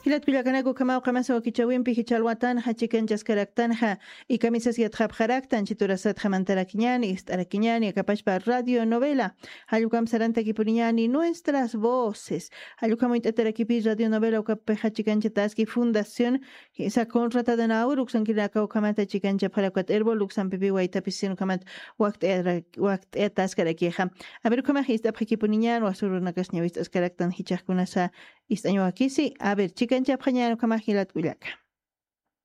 Hilat kullakanaku kamau qamasa wakichawinpi hichalwatan hachikanchas karaktanja y camisas yatqapqaraktan chiturasat jamantarakiñani istarakiñani akapashpa radio novela halukam saranta kipuriñani nuestras voces halukam itatarakipi radio novela ukape hachikanchataski fundación esa contratada na uruksan kilaka ukamata chikancha phalakwat erbo luksan pipi waitapisin ukamat waqt etaskarakiha aberukamaj istapqikipuriñan wasurunakasñawistas karaktan hichaqkunasa istaño akisi a ver chikancha phañano kamajilat willaka